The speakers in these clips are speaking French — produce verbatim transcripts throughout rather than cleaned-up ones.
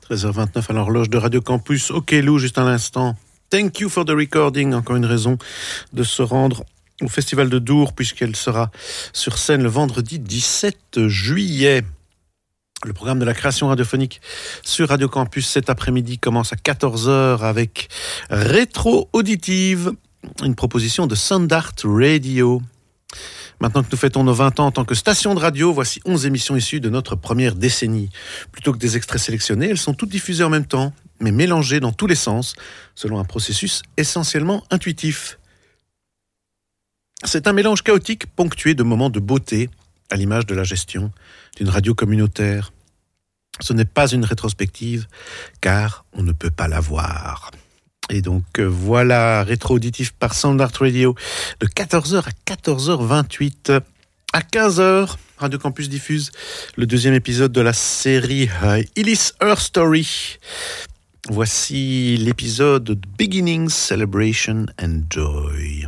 treize heures vingt-neuf à l'horloge de Radio Campus. Ok Lou, juste un instant. Thank you for the recording. Encore une raison de se rendre au Festival de Dour, puisqu'elle sera sur scène le vendredi dix-sept juillet. Le programme de la création radiophonique sur Radio Campus cet après-midi commence à quatorze heures avec Rétro Auditive, une proposition de Soundart Radio. Maintenant que nous fêtons nos vingt ans en tant que station de radio, voici onze émissions issues de notre première décennie. Plutôt que des extraits sélectionnés, elles sont toutes diffusées en même temps, mais mélangées dans tous les sens, selon un processus essentiellement intuitif. C'est un mélange chaotique ponctué de moments de beauté, à l'image de la gestion d'une radio communautaire. Ce n'est pas une rétrospective, car on ne peut pas la voir. Et donc euh, voilà, rétro-auditif par Soundart Radio, de quatorze heures à quatorze heures vingt-huit. À quinze heures, Radio Campus diffuse le deuxième épisode de la série uh, Illis Her Story. Voici l'épisode Beginnings, Celebration and Joy.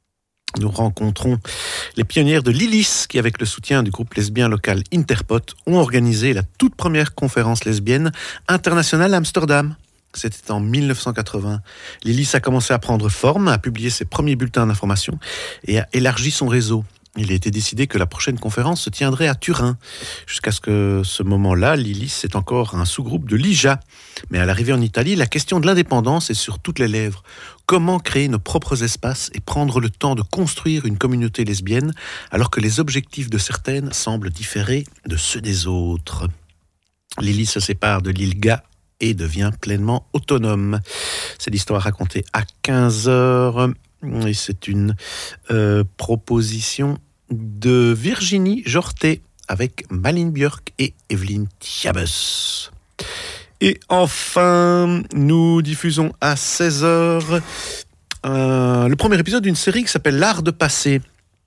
Nous rencontrons les pionnières de l'Illis qui, avec le soutien du groupe lesbien local Interpot, ont organisé la toute première conférence lesbienne internationale à Amsterdam. C'était en mille neuf cent quatre-vingts. L'Illis a commencé à prendre forme, a publié ses premiers bulletins d'information et a élargi son réseau. Il a été décidé que la prochaine conférence se tiendrait à Turin. Jusqu'à ce que ce moment-là, l'Illis est encore un sous-groupe de l'I J A. Mais à l'arrivée en Italie, la question de l'indépendance est sur toutes les lèvres. Comment créer nos propres espaces et prendre le temps de construire une communauté lesbienne alors que les objectifs de certaines semblent différer de ceux des autres. L'Illis se sépare de l'Ilga et devient pleinement autonome. C'est l'histoire racontée à quinze heures. Et c'est une euh, proposition de Virginie Jorté avec Malin Björk et Evelyne Thiabes. Et enfin, nous diffusons à seize heures euh, le premier épisode d'une série qui s'appelle L'Art de passer,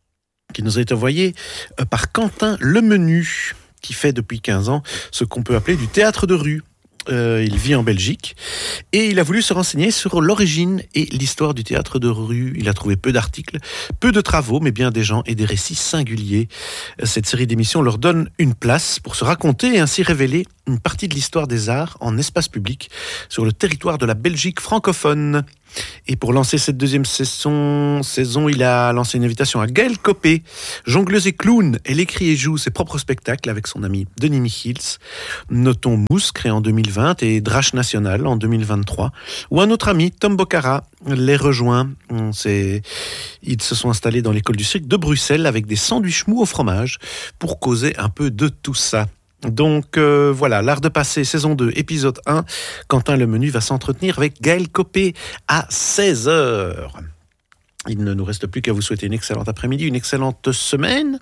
qui nous a été envoyé euh, par Quentin Lemenu, qui fait depuis quinze ans ce qu'on peut appeler du théâtre de rue. Euh, il vit en Belgique et il a voulu se renseigner sur l'origine et l'histoire du théâtre de rue. Il a trouvé peu d'articles, peu de travaux, mais bien des gens et des récits singuliers. Cette série d'émissions leur donne une place pour se raconter et ainsi révéler une partie de l'histoire des arts en espace public sur le territoire de la Belgique francophone. Et pour lancer cette deuxième saison, saison, il a lancé une invitation à Gaëlle Copé, jongleuse et clown. Elle écrit et joue ses propres spectacles avec son ami Denis Michiels. Notons Mousse, créé en deux mille vingt, et Drache National en deux mille vingt-trois. Ou un autre ami, Tom Bocara, les rejoint. C'est... Ils se sont installés dans l'école du cirque de Bruxelles avec des sandwichs mous au fromage pour causer un peu de tout ça. Donc euh, voilà, L'Art de passer, saison deux, épisode un. Quentin Lemenu va s'entretenir avec Gaëlle Copé à seize heures. Il ne nous reste plus qu'à vous souhaiter une excellente après-midi, une excellente semaine.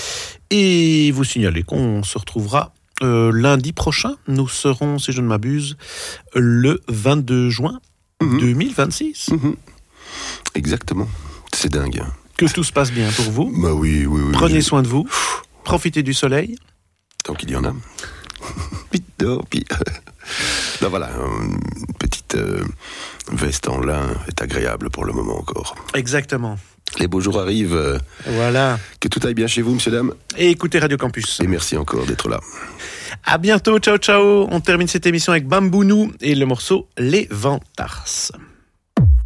Et vous signaler qu'on se retrouvera euh, lundi prochain. Nous serons, si je ne m'abuse, le vingt-deux juin mmh. deux mille vingt-six. Mmh. Exactement, c'est dingue. Que tout se passe bien pour vous. Bah oui, oui, oui. Prenez oui. soin de vous, profitez du soleil. Tant qu'il y en a. Puis dehors, puis... Ben voilà, une petite euh, veste en lin est agréable pour le moment encore. Exactement. Les beaux jours arrivent. Euh, voilà. Que tout aille bien chez vous, messieurs, dames. Et écoutez Radio Campus. Et merci encore d'être là. À bientôt, ciao, ciao. On termine cette émission avec Bambounou et le morceau Les Vantars.